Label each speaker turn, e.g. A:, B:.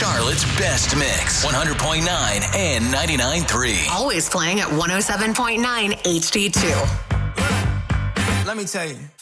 A: Charlotte's best mix. 100.9 and 99.3.
B: Always playing at 107.9 HD2.
C: Let me tell you.